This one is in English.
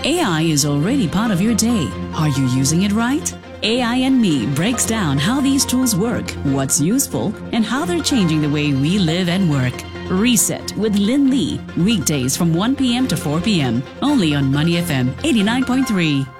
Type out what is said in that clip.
AI is already part of your day. Are you using it right? AI and Me breaks down how these tools work, what's useful, and how they're changing the way we live and work. Reset with Lynn Lee, weekdays from 1 p.m. to 4 p.m. only on Money FM 89.3.